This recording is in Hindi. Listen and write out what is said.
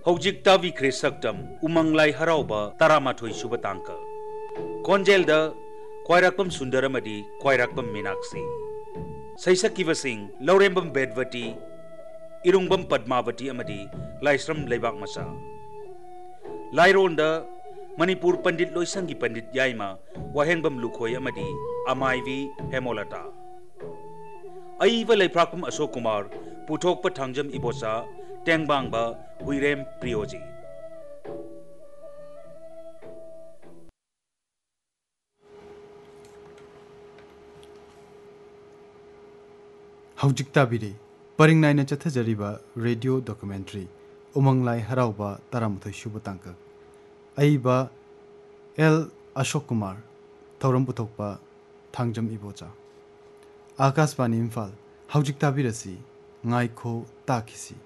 हौजिक ताबिख्रे सक्तम उमंगलाई हराउबा तरामाथोई सुब तांक कोंजेलदा क्वाइराकपम सुंदरमदी क्वाइराकपम मीनाक्षी सैसकीबसिंग लौरेंबम बेदवती इरुंगबम पद्मावती अमदी लाइस्रम लेबाक मसा लाइरोंदा मणिपुर पंडित लोइसंगी पंडित याइमा वाहेंगबम लुखोय अमदी अमाइवी हेमोलता अइब लेफ्राकपम अशोक कुमार पुथोकप थांगजम इबोसा टेंगबांगबा हुइरेम प्रियोजी हौजिक ताबिरे परिंगनाइना चथजरिबा रेडियो डॉक्यूमेंट्री उमंगलाई हराउबा तरामुथोई सुब तांक अइबा L Ashok Kumar थौरम पुथोकपा Thangjam इबोचा Akashvani Imphal हौजिक ताबिरसी ngaiko takisi